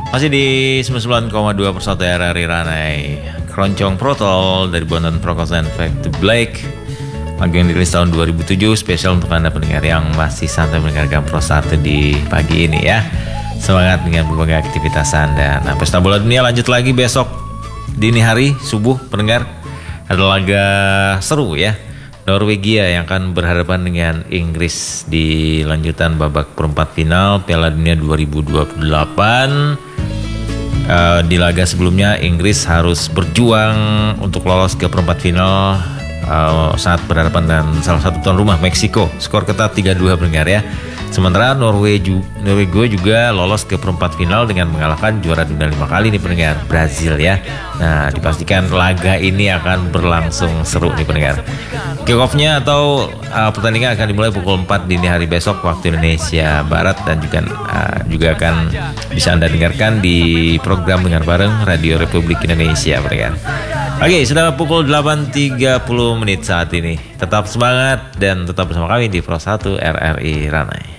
Masih di 99,2 Persatu RRI Ranai. Keroncong Protol dari Bondan Prakoso and Fade to Black. Lagu yang dirilis tahun 2007, spesial untuk Anda pendengar yang masih santai mendengarkan Pro 1 di pagi ini ya. Semangat dengan berbagai aktivitas Anda. Nah, Pesta Bola Dunia lanjut lagi besok dini hari, subuh pendengar. Ada laga seru ya. Norwegia yang akan berhadapan dengan Inggris di lanjutan babak perempat final Piala Dunia 2028. Di laga sebelumnya Inggris harus berjuang untuk lolos ke perempat final saat berhadapan dengan salah satu tuan rumah Meksiko. Skor ketat 3-2 pendengar ya. Sementara Norwegia juga lolos ke perempat final dengan mengalahkan juara dunia 5 kali nih pendengar, Brazil ya. Nah, dipastikan laga ini akan berlangsung seru nih pendengar. Kick-off-nya atau pertandingan akan dimulai pukul 4 dini hari besok waktu Indonesia Barat dan juga akan bisa Anda dengarkan di program Dengar Bareng Radio Republik Indonesia pendengar. Oke, sudah pukul 8.30 saat ini. Tetap semangat dan tetap bersama kami di Pro 1 RRI Ranai.